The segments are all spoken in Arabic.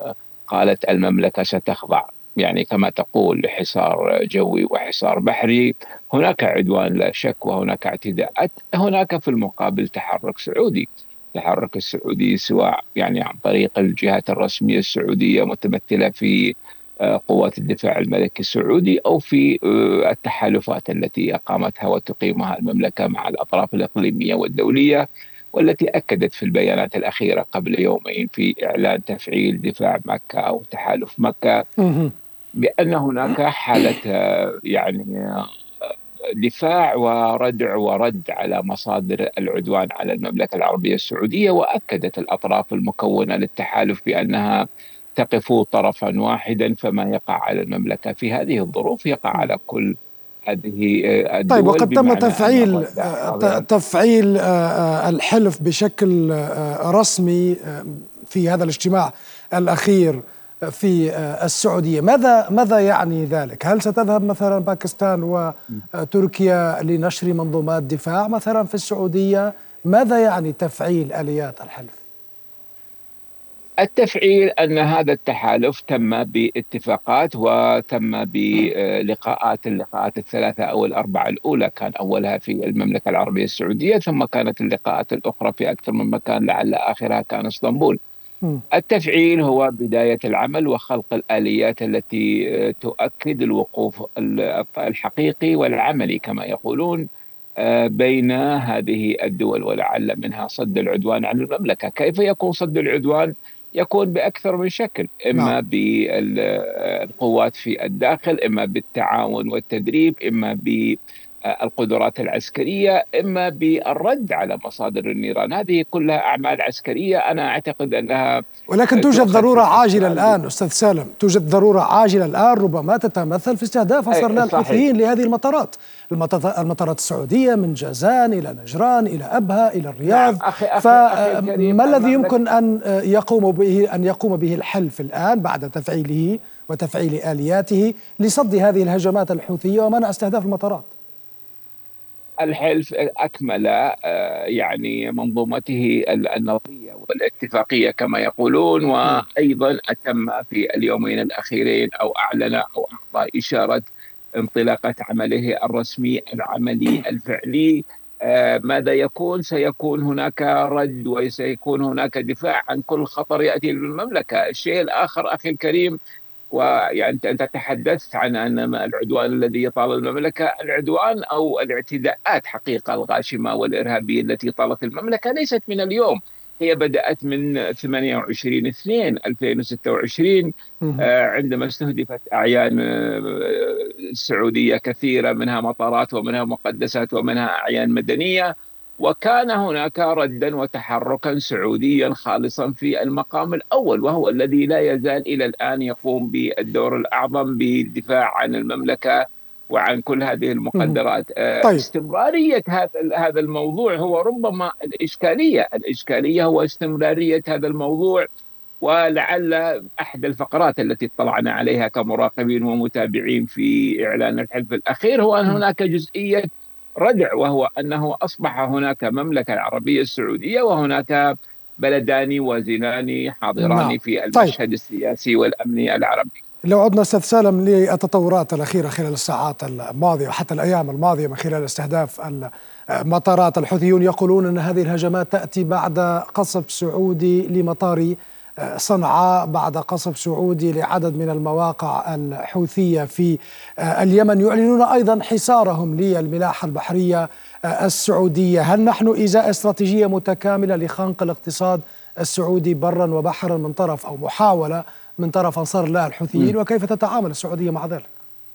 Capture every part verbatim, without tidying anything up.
قالت المملكة ستخضع، يعني كما تقول، لحصار جوي وحصار بحري. هناك عدوان لا شك، وهناك اعتداءات. هناك في المقابل تحرك سعودي. التحرك السعودي سواء يعني عن طريق الجهات الرسمية السعودية متمثلة في آه، قوات الدفاع الملكي السعودي، أو في آه، التحالفات التي أقامتها وتقيمها المملكة مع الأطراف الإقليمية والدولية، والتي أكدت في البيانات الأخيرة قبل يومين في إعلان تفعيل دفاع مكة أو تحالف مكة مهم. بأن هناك حالة آه، يعني آه، دفاع وردع ورد على مصادر العدوان على المملكة العربية السعودية. وأكدت الأطراف المكونة للتحالف بأنها تقف طرفا واحدا، فما يقع على المملكة في هذه الظروف يقع على كل هذه آه، طيب، الدول، وقد تم بمعنى أن تفعيل الردع آه، ت- حاضرا. تفعيل آه، آه، الحلف بشكل آه، رسمي آه، في هذا الاجتماع الأخير في آه، السعودية. ماذا ماذا يعني ذلك؟ هل ستذهب مثلا باكستان وتركيا لنشر منظومات دفاع مثلا في السعودية؟ ماذا يعني تفعيل آليات الحلف؟ التفعيل أن هذا التحالف تم باتفاقات، وتم بلقاءات. اللقاءات الثلاثة أو الأربعة الأولى كان أولها في المملكة العربية السعودية، ثم كانت اللقاءات الأخرى في أكثر من مكان، لعل آخرها كان اسطنبول. مم. التفعيل هو بداية العمل وخلق الآليات التي آه، تؤكد الوقوف ال- الحقيقي والعملي كما يقولون آه، بين هذه الدول، ولعل منها صد العدوان على المملكة. كيف يكون صد العدوان؟ يكون بأكثر من شكل، نعم. إما بالقوات في الداخل، إما بالتعاون والتدريب، إما بالقدرات العسكرية، إما بالرد على مصادر النيران. هذه كلها أعمال عسكرية أنا أعتقد أنها ولكن توجد تؤخذ في ضرورة عاجلة الحسبان. الآن أستاذ سالم، توجد ضرورة عاجلة الآن ربما تتمثل في استهداف أنصار الله صحيح. الحوثيين لهذه المطارات. المطارات المطارات السعودية من جازان إلى نجران إلى أبها إلى نعم الرياض. أخي أخي أخي الكريم، فما الذي المملكة يمكن أن يقوم به أن يقوم به الحلف الآن بعد تفعيله وتفعيل آلياته لصد هذه الهجمات الحوثية ومنع استهداف المطارات؟ الحلف أكمل آه، يعني منظومته النظرية والاتفاقية كما يقولون، مم. وأيضا أتم في اليومين الأخيرين أو أعلن أو أعطى إشارة انطلاقة عمله الرسمي العملي الفعلي. آه، ماذا يكون؟ سيكون هناك رد وسيكون هناك دفاع عن كل خطر يأتي للمملكة. الشيء الآخر أخي الكريم، ويعني انت انت تحدثت عن ان ما العدوان الذي يطال المملكه. العدوان او الاعتداءات حقيقه الغاشمه والارهابيه التي طالت المملكه ليست من اليوم. هي بدات من ثمانية وعشرين اثنين ألفين وستة وعشرين، مم. آه، عندما استهدفت اعيان آه، سعوديه كثيره، منها مطارات ومنها مقدسات ومنها اعيان مدنيه. وكان هناك ردا وتحركا سعوديا خالصا في المقام الاول، وهو الذي لا يزال الى الان يقوم بالدور الاعظم بالدفاع عن المملكه وعن كل هذه مم. المقدرات. آه، طيب. استمراريه هذا هذا الموضوع هو ربما الاشكاليه. الاشكاليه هو استمراريه هذا الموضوع. ولعل احد الفقرات التي اطلعنا عليها كمراقبين ومتابعين في اعلان الحلف الاخير هو ان مم. هناك جزئيه ردع، وهو انه اصبح هناك مملكه عربيه السعوديه، وهناك بلدان وزنان نعم. حاضران في طيب، المشهد السياسي والامني العربي. لو عدنا أستاذ سالم للتطورات الأخيرة خلال الساعات الماضية وحتى الأيام الماضية من خلال استهداف المطارات، الحوثيون يقولون أن هذه الهجمات تأتي بعد قصف سعودي لمطار صنعاء، بعد قصف سعودي لعدد من المواقع الحوثية في اليمن. يعلنون أيضا حصارهم للملاحة البحرية السعودية. هل نحن إزاء استراتيجية متكاملة لخنق الاقتصاد السعودي برا وبحرا من طرف، أو محاولة من طرف أنصار الله الحوثيين؟ وكيف تتعامل السعودية مع ذلك؟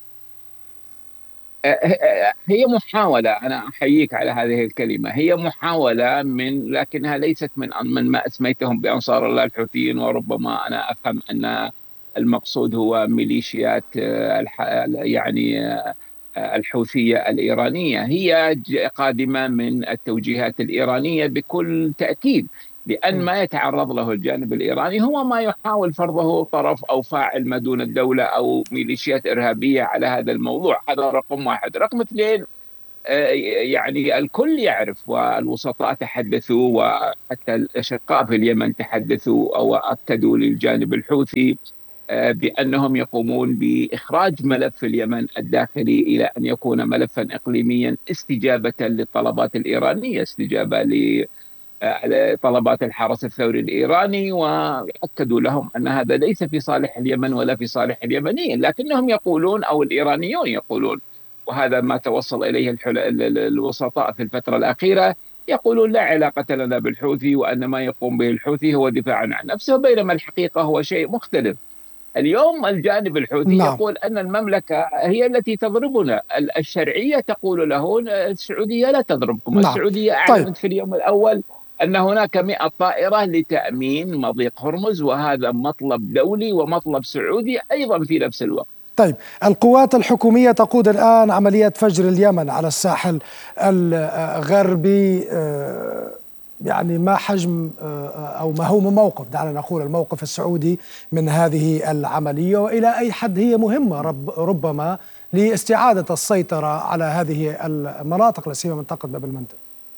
هي محاولة. أنا أحييك على هذه الكلمة. هي محاولة، من لكنها ليست من من ما أسميتهم بأنصار الله الحوثيين. وربما أنا أفهم أن المقصود هو ميليشيات آه، الح- يعني آه، الحوثية الإيرانية. هي ج- قادمة من التوجيهات الإيرانية بكل تأكيد، لأن م- ما يتعرض له الجانب الإيراني هو ما يحاول فرضه طرف أو فاعل ما دون الدولة أو ميليشيات إرهابية على هذا الموضوع. هذا رقم واحد. رقم اثنين، يعني الكل يعرف، والوسطاء تحدثوا وحتى الأشقاء في اليمن تحدثوا أو أكدوا للجانب الحوثي بأنهم يقومون بإخراج ملف اليمن الداخلي إلى أن يكون ملفا إقليميا استجابة للطلبات الإيرانية، استجابة لطلبات الحرس الثوري الإيراني، وأكدوا لهم أن هذا ليس في صالح اليمن ولا في صالح اليمنيين، لكنهم يقولون أو الإيرانيون يقولون، وهذا ما توصل إليه الوسطاء في الفترة الأخيرة، يقولون لا علاقة لنا بالحوثي وأن ما يقوم به الحوثي هو دفاع عن نفسه، بينما الحقيقة هو شيء مختلف. اليوم الجانب الحوثي نعم. يقول أن المملكة هي التي تضربنا، الشرعية تقول له السعودية لا تضربكم. نعم. السعودية طيب. أعلنت في اليوم الأول أن هناك مئة طائرة لتأمين مضيق هرمز، وهذا مطلب دولي ومطلب سعودي أيضا في نفس الوقت. طيب، القوات الحكومية تقود الآن عملية فجر اليمن على الساحل الغربي، يعني ما حجم أو ما هو موقف، دعنا نقول الموقف السعودي من هذه العملية، وإلى أي حد هي مهمة رب ربما لاستعادة السيطرة على هذه المناطق، لا سيما منطقة باب المندب؟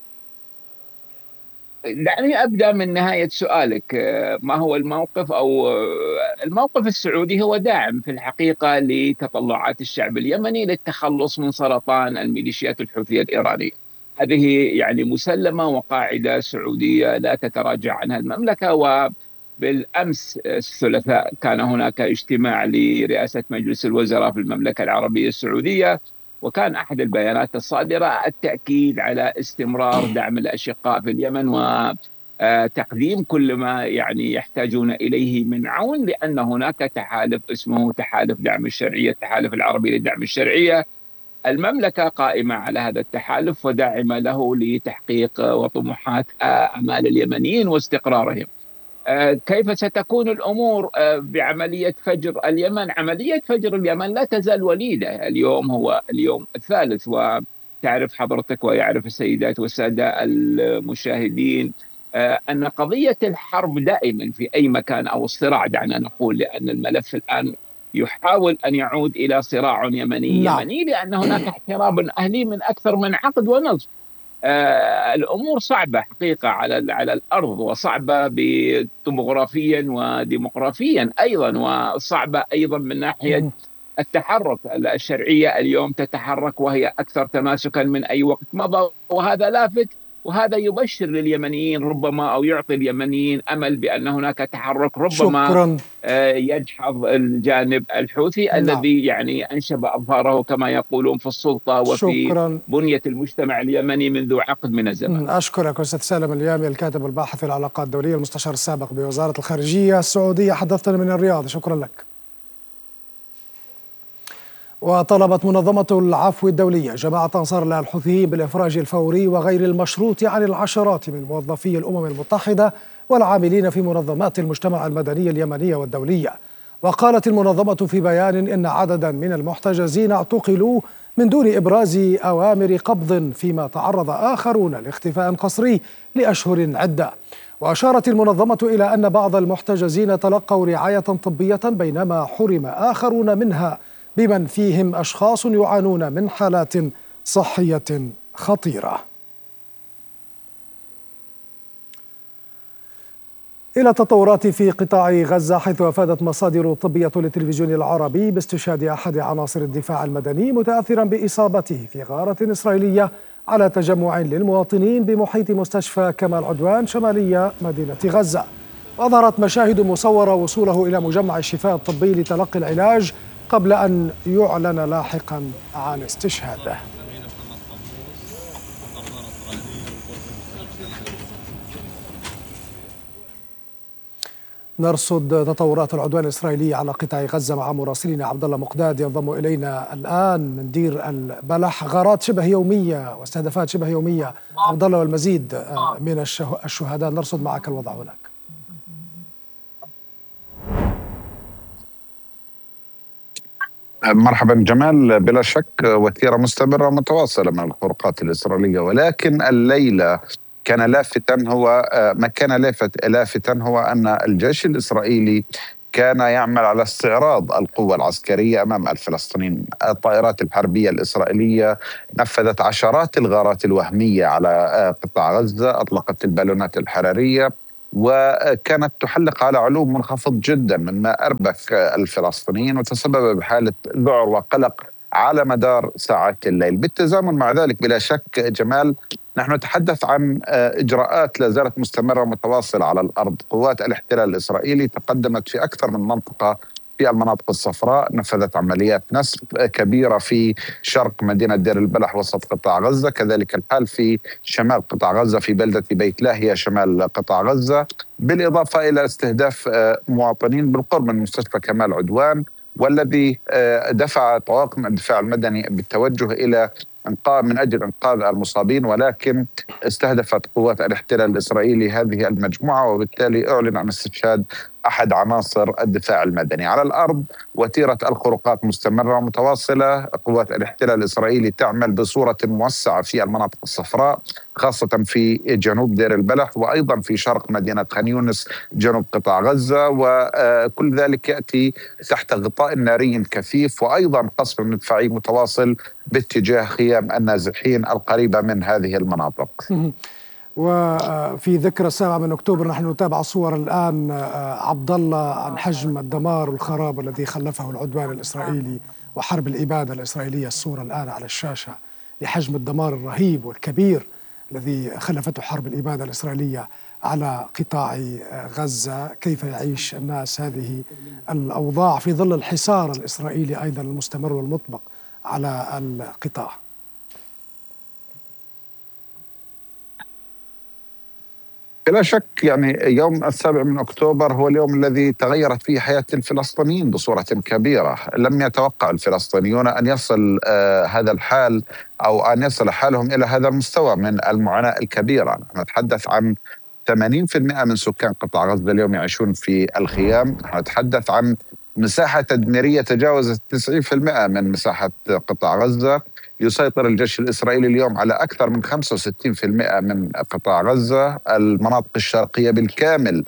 دعني أبدأ من نهاية سؤالك. ما هو الموقف؟ أو الموقف السعودي هو داعم في الحقيقة لتطلعات الشعب اليمني للتخلص من سرطان الميليشيات الحوثية الإيرانية. هذه يعني مسلمة وقاعدة سعودية لا تتراجع عنها المملكة. وبالأمس الثلاثاء كان هناك اجتماع لرئاسة مجلس الوزراء في المملكة العربية السعودية، وكان أحد البيانات الصادرة التأكيد على استمرار دعم الأشقاء في اليمن وتقديم كل ما يعني يحتاجون إليه من عون، لأن هناك تحالف اسمه تحالف دعم الشرعية، التحالف العربي لدعم الشرعية. المملكة قائمة على هذا التحالف وداعمة له لتحقيق وطموحات آمال اليمنيين واستقرارهم. كيف ستكون الأمور بعملية فجر اليمن؟ عملية فجر اليمن لا تزال وليدة. اليوم هو اليوم الثالث، وتعرف حضرتك ويعرف السيدات والسادة المشاهدين أن قضية الحرب دائما في أي مكان أو الصراع، دعنا نقول، لأن الملف الآن يحاول أن يعود إلى صراع يمني نعم. يمني لأن هناك احتراب أهلي من أكثر من عقد ونصف. آه الأمور صعبة حقيقة على على الأرض، وصعبة ديموغرافيا وديموغرافيا أيضا، وصعبة أيضا من ناحية التحرك. الشرعية اليوم تتحرك وهي أكثر تماسكا من أي وقت مضى، وهذا لافت، وهذا يبشر لليمنيين ربما أو يعطي اليمنيين أمل بأن هناك تحرك ربما شكرا. يدحض الجانب الحوثي. نعم. الذي يعني أنشب أظهاره كما يقولون في السلطة وفي شكرا. بنية المجتمع اليمني منذ عقد من الزمن. أشكرك أستاذ سالم اليامي، الكاتب والباحث في العلاقات الدولية، المستشار السابق بوزارة الخارجية السعودية، حدثنا من الرياض. شكرا لك. وطلبت منظمة العفو الدولية جماعة أنصار الله الحوثيين بالإفراج الفوري وغير المشروط عن العشرات من موظفي الأمم المتحدة والعاملين في منظمات المجتمع المدني اليمنية والدولية. وقالت المنظمة في بيان إن عددا من المحتجزين اعتقلوا من دون إبراز أوامر قبض، فيما تعرض آخرون لاختفاء قسري لأشهر عدة. وأشارت المنظمة إلى أن بعض المحتجزين تلقوا رعاية طبية بينما حرم آخرون منها، بمن فيهم أشخاص يعانون من حالات صحية خطيرة. إلى التطورات في قطاع غزة، حيث أفادت مصادر طبية للتلفزيون العربي باستشهاد أحد عناصر الدفاع المدني متأثرا بإصابته في غارة إسرائيلية على تجمع للمواطنين بمحيط مستشفى كمال عدوان شمالية مدينة غزة. وأظهرت مشاهد مصورة وصوله إلى مجمع الشفاء الطبي لتلقي العلاج قبل أن يعلن لاحقا عن استشهاده. نرصد تطورات العدوان الإسرائيلي على قطاع غزة مع مراسلنا عبد الله مقداد ينضم إلينا الآن من دير البلح. غارات شبه يومية واستهدافات شبه يومية عبد الله، والمزيد من الشهداء. نرصد معك الوضع هناك. مرحبا جمال، بلا شك وتيرة مستمرة متواصلة من الخروقات الإسرائيلية، ولكن الليلة كان لافتا هو ما كان لافت لافتا هو أن الجيش الإسرائيلي كان يعمل على استعراض القوة العسكرية أمام الفلسطينيين. الطائرات الحربية الإسرائيلية نفذت عشرات الغارات الوهمية على قطاع غزة، أطلقت البالونات الحرارية، وكانت تحلق على علو منخفض جدا مما أربك الفلسطينيين وتسبب بحالة ذعر وقلق على مدار ساعات الليل. بالتزامن مع ذلك بلا شك جمال نحن نتحدث عن إجراءات لا زالت مستمرة ومتواصلة على الأرض. قوات الاحتلال الإسرائيلي تقدمت في أكثر من منطقة في المناطق الصفراء، نفذت عمليات نسف كبيرة في شرق مدينة دير البلح وسط قطاع غزة، كذلك الحال في شمال قطاع غزة في بلدة بيت لاهيا شمال قطاع غزة، بالإضافة إلى استهداف مواطنين بالقرب من مستشفى كمال عدوان، والذي دفع طواقم الدفاع المدني بالتوجه إلى إنقاذ من أجل إنقاذ المصابين، ولكن استهدفت قوات الاحتلال الإسرائيلي هذه المجموعة، وبالتالي أعلن عن استشهاد أحد عناصر الدفاع المدني. على الأرض وتيرة الخروقات مستمرة ومتواصلة. قوات الاحتلال الإسرائيلي تعمل بصورة موسعة في المناطق الصفراء، خاصة في جنوب دير البلح وأيضا في شرق مدينة خان يونس جنوب قطاع غزة، وكل ذلك يأتي تحت غطاء ناري كثيف وأيضا قصف مدفعي متواصل باتجاه خيام النازحين القريبة من هذه المناطق. وفي ذكرى السابع من أكتوبر نحن نتابع صور الآن عبد الله عن حجم الدمار والخراب الذي خلفه العدوان الإسرائيلي وحرب الإبادة الإسرائيلية. الصورة الآن على الشاشة لحجم الدمار الرهيب والكبير الذي خلفته حرب الإبادة الإسرائيلية على قطاع غزة. كيف يعيش الناس هذه الأوضاع في ظل الحصار الإسرائيلي أيضا المستمر والمطبق على القطاع؟ بلا شك يعني يوم السابع من أكتوبر هو اليوم الذي تغيرت فيه حياة الفلسطينيين بصورة كبيرة. لم يتوقع الفلسطينيون أن يصل آه هذا الحال أو أن يصل حالهم إلى هذا المستوى من المعاناة الكبيرة. نحن نتحدث عن ثمانين بالمئة من سكان قطاع غزة اليوم يعيشون في الخيام. نحن نتحدث عن مساحة تدميرية تجاوزت تسعين بالمئة من مساحة قطاع غزة. يسيطر الجيش الإسرائيلي اليوم على أكثر من خمسة وستين بالمئة من قطاع غزة. المناطق الشرقية بالكامل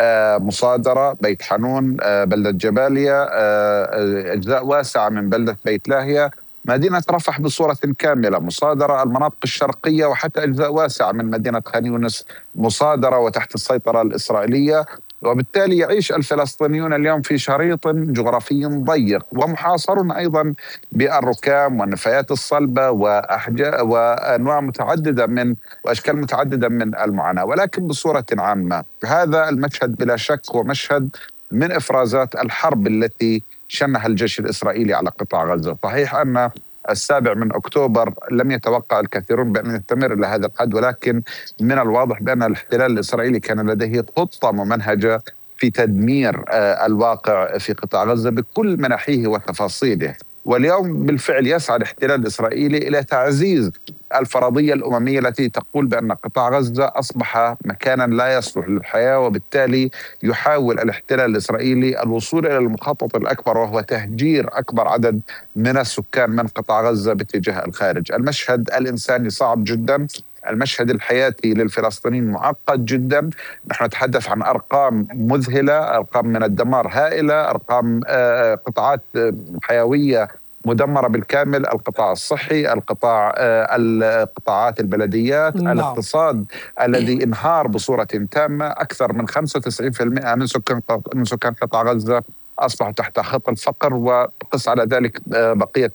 مصادرة، بيت حنون، بلدة جباليا، أجزاء واسعة من بلدة بيت لاهيا، مدينة رفح بصورة كاملة مصادرة. المناطق الشرقية وحتى أجزاء واسعة من مدينة خان يونس مصادرة وتحت السيطرة الإسرائيلية. وبالتالي يعيش الفلسطينيون اليوم في شريط جغرافي ضيق ومحاصرون أيضا بالركام والنفايات الصلبة وأحجاء وأنواع متعددة من وأشكال متعددة من المعاناة. ولكن بصورة عامة هذا المشهد بلا شك هو مشهد من إفرازات الحرب التي شنها الجيش الإسرائيلي على قطاع غزة. صحيح أن السابع من أكتوبر لم يتوقع الكثيرون بأن يستمر إلى هذا الحد، ولكن من الواضح بأن الاحتلال الإسرائيلي كان لديه خطة ممنهجة في تدمير الواقع في قطاع غزة بكل مناحيه وتفاصيله. واليوم بالفعل يسعى الاحتلال الإسرائيلي إلى تعزيز الفرضية الأممية التي تقول بأن قطاع غزة أصبح مكانا لا يصلح للحياة، وبالتالي يحاول الاحتلال الإسرائيلي الوصول إلى المخطط الأكبر وهو تهجير أكبر عدد من السكان من قطاع غزة باتجاه الخارج. المشهد الإنساني صعب جدا، المشهد الحياتي للفلسطينيين معقد جدا. نحن نتحدث عن أرقام مذهلة، أرقام من الدمار هائلة، أرقام قطاعات حيوية مدمرة بالكامل، القطاع الصحي، القطاع القطاعات البلديات، نعم. الاقتصاد الذي انهار بصورة تامة. أكثر من خمسة وتسعين بالمئة من سكان من سكان قطاع غزة أصبحوا تحت خط الفقر، وقس على ذلك بقية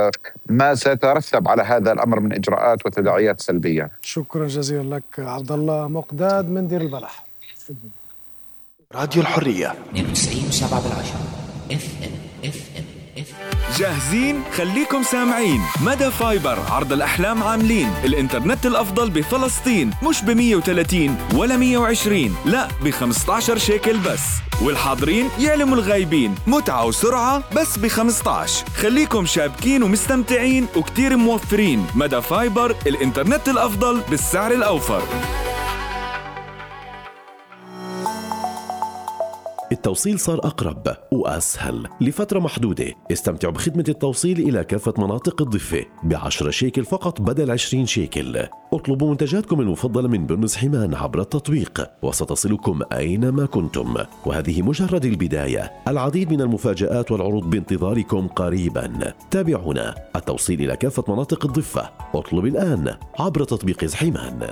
ما سيترتب على هذا الأمر من إجراءات وتداعيات سلبية. شكرا جزيلا لك عبد الله مقداد من دير البلح. راديو الحرية اثنين وتسعين وسبعة بالعشرة اف ام اف ام اف جاهزين؟ خليكم سامعين. مدى فايبر عرض الأحلام عاملين الإنترنت الأفضل بفلسطين، مش ب مية وثلاثين ولا مية وعشرين، لا ب خمسة عشر شيكل بس. والحاضرين يعلموا الغايبين، متعة وسرعة بس ب خمسة عشر. خليكم شابكين ومستمتعين وكتير موفرين. مدى فايبر الإنترنت الأفضل بالسعر الأوفر. التوصيل صار أقرب وأسهل لفترة محدودة. استمتعوا بخدمة التوصيل إلى كافة مناطق الضفة بعشرة شيكل فقط بدل عشرين شيكل. اطلبوا منتجاتكم المفضلة من برنس حمان عبر التطبيق وستصلكم أينما كنتم، وهذه مجرد البداية. العديد من المفاجآت والعروض بانتظاركم قريبا. تابعونا. التوصيل إلى كافة مناطق الضفة. اطلب الآن عبر تطبيق حمان.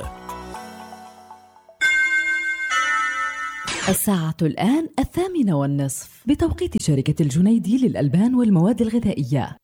الساعة الآن الثامنة والنصف بتوقيت شركة الجنيدي للألبان والمواد الغذائية.